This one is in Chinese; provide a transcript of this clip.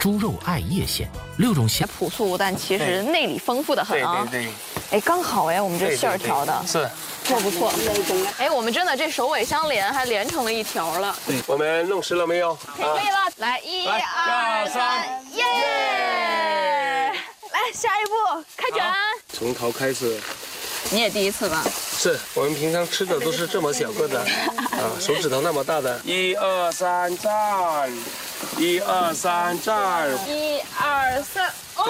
猪肉艾叶馅，6种馅朴素，但其实内里丰富的很啊。 对。 哎，刚好哎，我们这馅儿调的是不错。哎，我们真的这首尾相连，还连成了一条了。 对，我们弄湿了没有？ 可以了，来1、2、3，耶！来下一步开卷。 从头开始。 你也第一次吧？ 是我们平常吃的都是这么小个的，手指头那么大的。1、2、3，站！1、2、3，站！ 1、2、3。